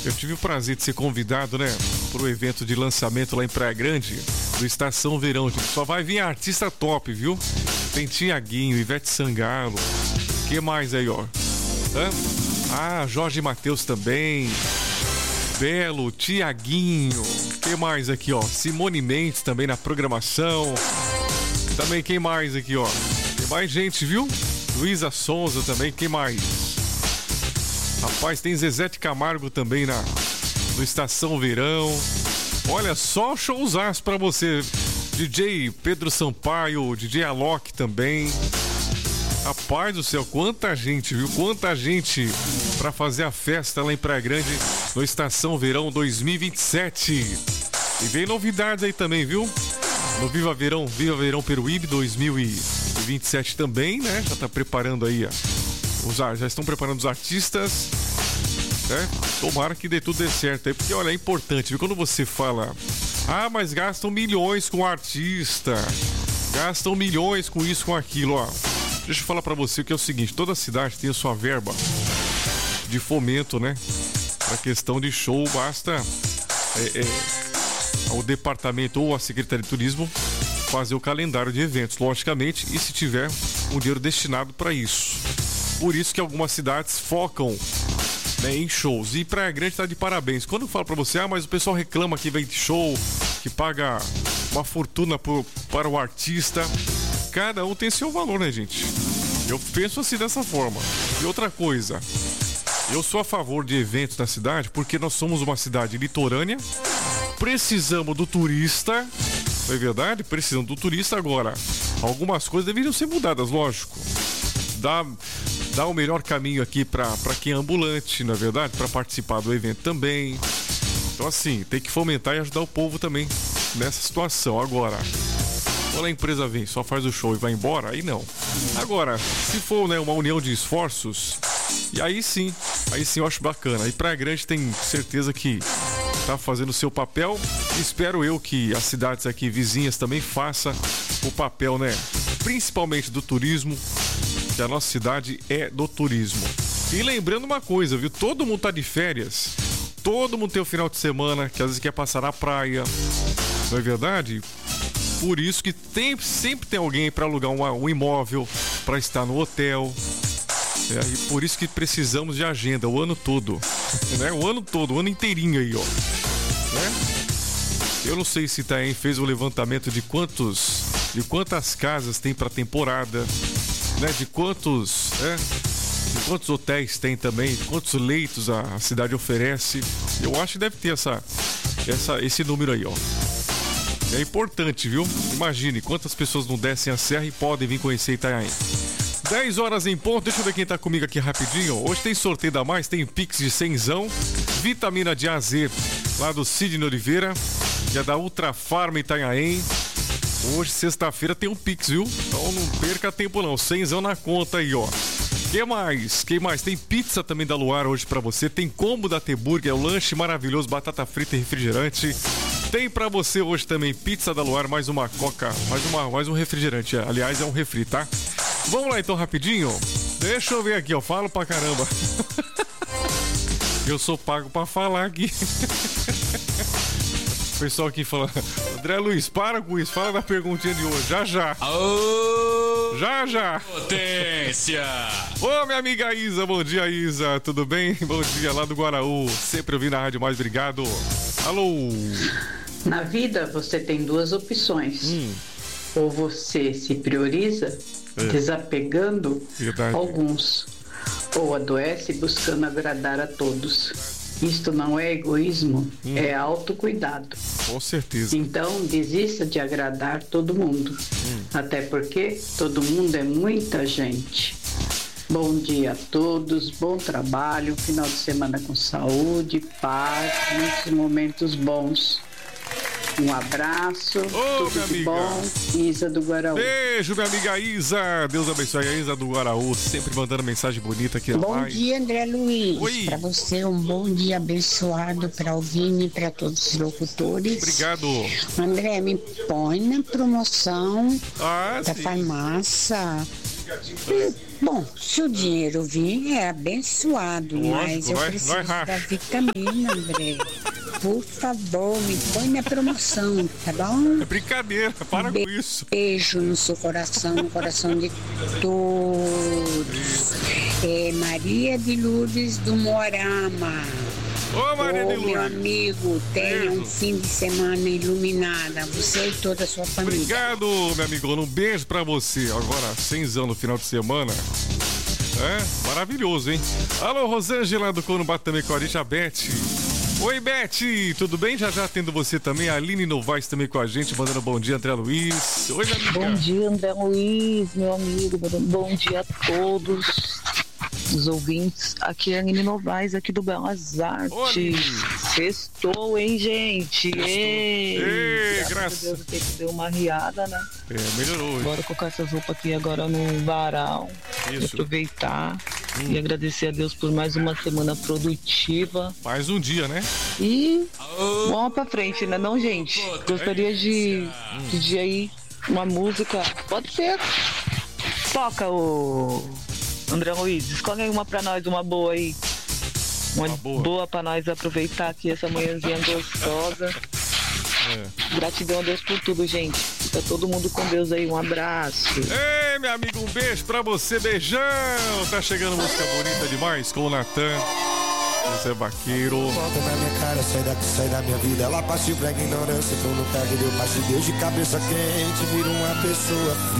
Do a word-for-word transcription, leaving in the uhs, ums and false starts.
Eu tive o prazer de ser convidado, né, para o evento de lançamento lá em Praia Grande, do Estação Verão. Só vai vir artista top, viu? Tem Tiaguinho, Ivete Sangalo. Que mais aí, ó? Hã? Ah, Jorge Mateus também. Belo, Tiaguinho. Que mais aqui, ó? Simone Mendes também na programação. Também quem mais aqui, ó? Tem mais gente, viu? Luísa Sonza também. Quem mais? Rapaz, tem Zezé de Camargo também na, no Estação Verão. Olha só, showzaço pra você. D J Pedro Sampaio, D J Alok também. Rapaz do céu, quanta gente, viu? Quanta gente pra fazer a festa lá em Praia Grande no Estação Verão dois mil e vinte e sete. E vem novidades aí também, viu? No Viva Verão, Viva Verão Peruíbe dois mil e vinte e sete também, né? Já tá preparando aí, ó. Os, já estão preparando os artistas, né? Tomara que dê tudo dê certo aí, porque olha, é importante, viu? Quando você fala, ah, mas gastam milhões com o artista, gastam milhões com isso, com aquilo, ó. Deixa eu falar pra você que é o seguinte, toda cidade tem a sua verba de fomento, né? Pra questão de show, basta é, é, o departamento ou a Secretaria de Turismo fazer o calendário de eventos, logicamente, e se tiver um dinheiro destinado para isso. Por isso que algumas cidades focam, né, em shows. E Praia Grande tá de parabéns. Quando eu falo pra você, ah, mas o pessoal reclama que vem de show, que paga uma fortuna por, para o artista. Cada um tem seu valor, né, gente? Eu penso assim dessa forma. E outra coisa, eu sou a favor de eventos na cidade porque nós somos uma cidade litorânea, precisamos do turista, não é verdade? Precisamos do turista agora. Algumas coisas deveriam ser mudadas, lógico. Dá... Dá o melhor caminho aqui para quem é ambulante, na verdade, para participar do evento também. Então, assim, tem que fomentar e ajudar o povo também nessa situação. Agora, quando a empresa vem, só faz o show e vai embora, aí não. Agora, se for, né, uma união de esforços, e aí sim, aí sim eu acho bacana. E Praia Grande tem certeza que tá fazendo o seu papel. Espero eu que as cidades aqui vizinhas também façam o papel, né? Principalmente do turismo, que a nossa cidade é do turismo. E lembrando uma coisa, viu? Todo mundo tá de férias, todo mundo tem o final de semana, que às vezes quer passar na praia, não é verdade? Por isso que tem, sempre tem alguém para alugar um, um imóvel, para estar no hotel. É, e por isso que precisamos de agenda o ano todo, né? O ano todo, o ano inteirinho aí, ó. Né? Eu não sei se Itaém fez o levantamento de quantos, de quantas casas tem para temporada. Né, de quantos, né, de quantos hotéis tem também, de quantos leitos a cidade oferece. Eu acho que deve ter essa, essa, esse número aí, ó. É importante, viu? Imagine quantas pessoas não descem a serra e podem vir conhecer Itanhaém. dez horas em ponto, deixa eu ver quem tá comigo aqui rapidinho. Hoje tem sorteio da mais, tem Pix de cenzão, vitamina de A Z lá do Sidney Oliveira, que é da Ultra Farma Itanhaém. Hoje, sexta-feira, tem um Pix, viu? Então não perca tempo não, cenzão na conta aí, ó. Que mais? Que mais? Tem pizza também da Luar hoje pra você. Tem combo da T-Burger, é o lanche maravilhoso, batata frita e refrigerante. Tem pra você hoje também pizza da Luar, mais uma coca, mais, uma, mais um refrigerante. Aliás, é um refri, tá? Vamos lá então, rapidinho. Deixa eu ver aqui, ó. Falo pra caramba. Eu sou pago pra falar aqui. O pessoal aqui fala, André Luiz, para com isso, fala da perguntinha de hoje, já já. Aô! Já já. Potência! Ô, minha amiga Isa, bom dia, Isa, tudo bem? Bom dia, lá do Guaraú, sempre ouvindo a Rádio Mais, obrigado. Alô? Na vida você tem duas opções. Hum. Ou você se prioriza, é. desapegando Verdade. alguns, ou adoece buscando agradar a todos. Isto não é egoísmo, hum. é autocuidado. Com certeza. Então, desista de agradar todo mundo. Hum. Até porque todo mundo é muita gente. Bom dia a todos, bom trabalho, final de semana com saúde, paz, muitos momentos bons. Um abraço, Ô, tudo de bom, Isa do Guaraú. Beijo, minha amiga Isa. Deus abençoe a Isa do Guaraú, sempre mandando mensagem bonita aqui. Bom mais. dia, André Luiz. Oi. Para você, um bom dia abençoado para o Vini e para todos os locutores. Obrigado. André, me põe na promoção ah, da sim. farmácia. Bom, se o dinheiro vir, é abençoado, Lógico, mas eu vai- preciso vai racha. da vitamina, André. Por favor, me põe na promoção, tá bom? É brincadeira, para com isso. Beijo no seu coração, no coração de todos. É Maria de Lourdes do Morama. Ô, Maria de Ô, meu Lourdes. amigo, tenha um Beijo. fim de semana iluminada. Você e toda a sua família. Obrigado, meu amigo. Um beijo pra você. Agora, cenzão no final de semana. É, maravilhoso, hein? Alô, Rosângela do Corumbá também com a gente, a Beth. Oi, Beth, tudo bem? Já já atendo você também. A Aline Novaes também com a gente, mandando bom dia, André Luiz. Oi, minha amiga. Bom dia, André Luiz, meu amigo. Bom dia a todos os ouvintes. Aqui é a Aline Novaes, aqui do Belas Artes. Sextou, hein, gente? Ei, Ei, graças graças. a Deus, o tempo deu uma riada, né? É, melhorou hoje. Bora colocar essas roupas aqui agora no varal. Isso. Aproveitar e agradecer a Deus por mais uma semana produtiva. Mais um dia, né? E vamos pra frente, né não, gente? Gostaria de pedir aí uma música. Pode ser. Toca o André Luiz. Escolhe aí uma pra nós, uma boa aí. Uma, Uma boa. boa pra nós aproveitar aqui essa manhãzinha gostosa. É. Gratidão a Deus por tudo, gente. Fica todo mundo com Deus aí. Um abraço. Ei, meu amigo, um beijo pra você, beijão! Tá chegando música bonita demais com o Natan. Você é vaqueiro. Volta na minha cara, sai daqui, sai da minha vida. Ela partiu pra ignorância, então não perde, deu parte de Deus de cabeça quente, vira uma pessoa.